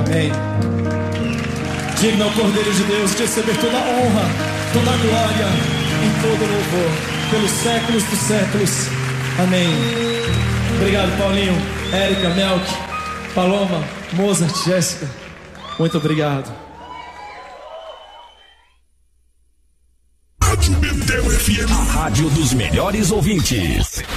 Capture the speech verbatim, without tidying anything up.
Amém. Digno ao Cordeiro de Deus de receber toda a honra, toda a glória e todo o louvor pelos séculos dos séculos. Amém. Obrigado, Paulinho, Érica, Melk, Paloma, Mozart, Jéssica. Muito obrigado. Rádio Betel F M, a rádio dos melhores ouvintes.